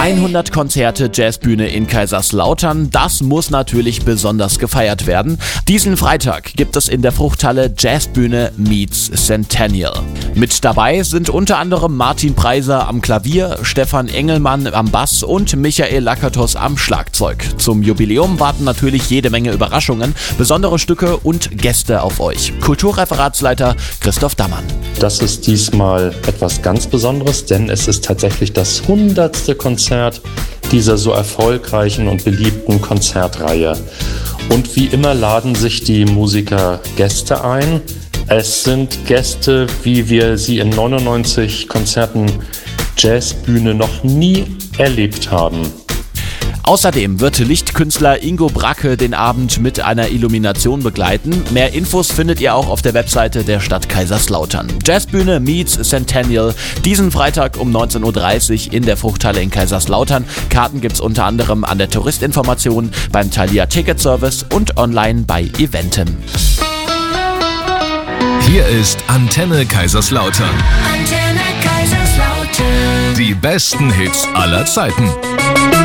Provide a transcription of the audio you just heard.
100 Konzerte Jazzbühne in Kaiserslautern, das muss natürlich besonders gefeiert werden. Diesen Freitag gibt es in der Fruchthalle Jazzbühne meets Centennial. Mit dabei sind unter anderem Martin Preiser am Klavier, Stefan Engelmann am Bass und Michael Lakatos am Schlagzeug. Zum Jubiläum warten natürlich jede Menge Überraschungen, besondere Stücke und Gäste auf euch. Kulturreferatsleiter Christoph Dammann. Das ist diesmal etwas ganz Besonderes, denn es ist tatsächlich das 100. Konzert dieser so erfolgreichen und beliebten Konzertreihe. Und wie immer laden sich die Musiker Gäste ein. Es sind Gäste, wie wir sie in 99 Konzerten Jazzbühne noch nie erlebt haben. Außerdem wird Lichtkünstler Ingo Bracke den Abend mit einer Illumination begleiten. Mehr Infos findet ihr auch auf der Webseite der Stadt Kaiserslautern. Jazzbühne meets Centennial, diesen Freitag um 19.30 Uhr in der Fruchthalle in Kaiserslautern. Karten gibt's unter anderem an der Touristinformation, beim Thalia Ticketservice und online bei Eventim. Hier ist Antenne Kaiserslautern. Antenne Kaiserslautern. Die besten Hits aller Zeiten.